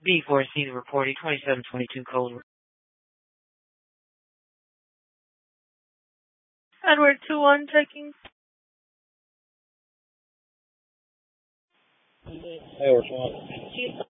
B4C reporting 2722 code. Edward 2-1 checking. Hey, we're fine.